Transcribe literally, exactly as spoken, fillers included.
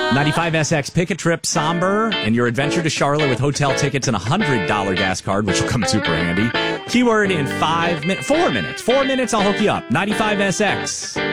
ninety-five S X, pick a trip somber and your adventure to Charlotte with hotel tickets and a one hundred dollars gas card, which will come super handy. Keyword in five minutes, four minutes. Four minutes, I'll hook you up. ninety-five S X.